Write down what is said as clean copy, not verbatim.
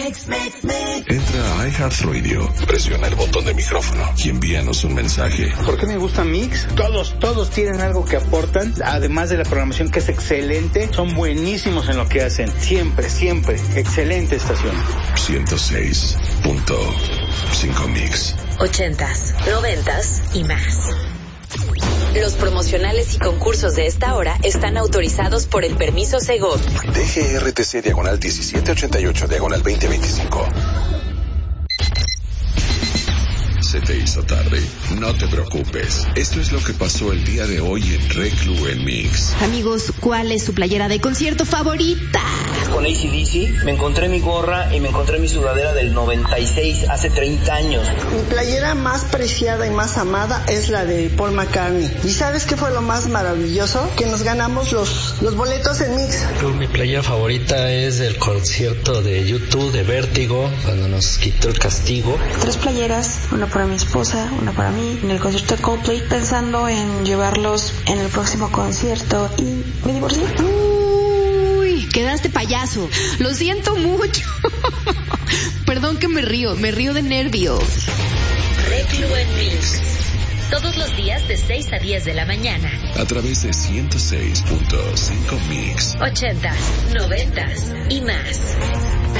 Entra a iHeartRadio, presiona el botón de micrófono y envíanos un mensaje. ¿Por qué me gusta Mix? Todos tienen algo que aportan, además de la programación que es excelente, son buenísimos en lo que hacen. Siempre, excelente estación. 106.5 Mix. 80s, 90s y más. Los promocionales y concursos de esta hora están autorizados por el permiso Segov. DGRTC diagonal 1788 diagonal 2025. Se te hizo tarde. No te preocupes. Esto es lo que pasó el día de hoy en Reclu en Mix. Amigos, ¿cuál es su playera de concierto favorita? Con AC/DC me encontré mi gorra y me encontré mi sudadera del 96, hace 30 años. Mi playera más preciada y más amada es la de Paul McCartney. ¿Y sabes qué fue lo más maravilloso? Que nos ganamos los boletos en Mix. Mi playera favorita es el concierto de YouTube de Vértigo, cuando nos quitó el castigo. 3 playeras, una para mi esposa, una para mí, en el concierto de Coldplay, pensando en llevarlos en el próximo concierto, y me divorcié. Uy, quedaste payaso. Lo siento mucho. Perdón que me río de nervios. Reclu en Mix. Todos los días de 6 a 10 de la mañana. A través de 106.5 Mix. 80s, 90s y más.